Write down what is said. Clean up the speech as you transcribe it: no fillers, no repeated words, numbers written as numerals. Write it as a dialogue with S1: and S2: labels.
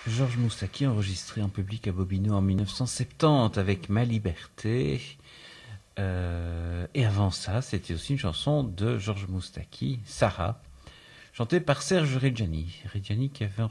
S1: Georges Moustaki, enregistré en public à Bobino en 1970 avec Ma Liberté. Et avant ça, c'était aussi une chanson de Georges Moustaki, Sarah, chantée par Serge Reggiani. Reggiani qui avait